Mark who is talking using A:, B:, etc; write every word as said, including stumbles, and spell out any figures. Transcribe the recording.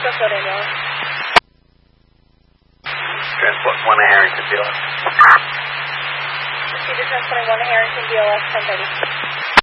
A: Transport ambulance.
B: Transport one to Harrington, B L S.
A: Proceed to transporting one to Harrington, B L S ten thirty.